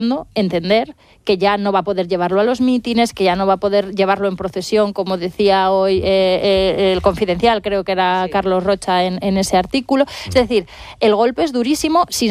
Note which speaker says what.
Speaker 1: entender que ya no va a poder llevarlo a los mítines, que ya no va a poder llevarlo en procesión, como decía hoy el Confidencial, creo que era Carlos Rocha en ese artículo. Es decir, el golpe es durísimo sin